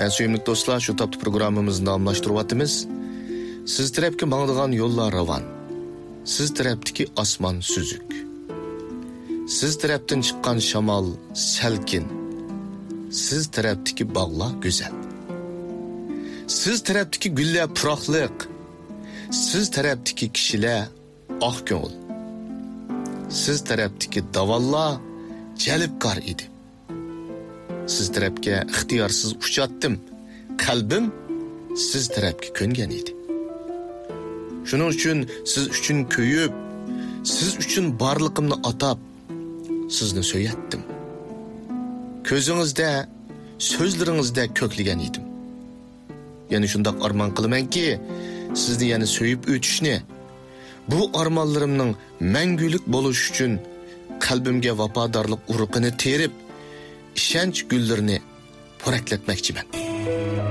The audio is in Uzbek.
Suyumlik do'stlar, shu topda programmamizni davomlashtiryapmiz. Siz tarafga mangdigan yo'llar ravon. Siz tarafdagi osmon suzuk. Siz tarafdan chiqqan shamol salkin. Siz tarafdagi bog'lar go'zal. Siz tarafdagi gullar puroqliq. Siz tarafdagi kishilar oq ko'ngil. Siz tarafdagi davollar jalbkor edi. Siz tarafga ixtiyorsiz uchatdim. Qalbim siz tarafga ko'ngan edi. Shuning uchun siz uchun ko'yib, siz uchun barliqimni atab, sizni so'yatdim. Ko'zingizda, so'zlaringizda ko'kligan edim. Yani shundoq armon qilamanki, sizni yana so'yib o'tishni, bu armonlarimning mangulik bo'lishi uchun qalbimga vafodorlik urug'ini terib, ishonch gullarini po'raklatmoqchiman.